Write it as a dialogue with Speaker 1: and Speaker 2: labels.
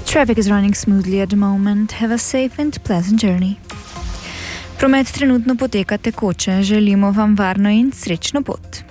Speaker 1: Traffic is running smoothly at the moment. Have a safe and pleasant journey. Promet trenutno poteka tekoče. Želimo vam varno in srečno pot.